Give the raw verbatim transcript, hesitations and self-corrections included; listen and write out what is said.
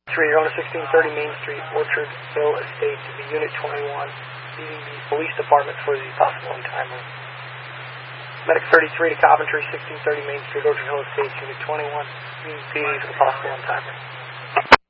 three, you're on sixteen thirty Main Street, Orchard Hill Estates, to be Unit twenty-one, leaving the police department for the possible untimer. Medic thirty-three to Coventry, sixteen thirty Main Street, Orchard Hill Estates, Unit twenty-one, leaving P D for the possible untimer.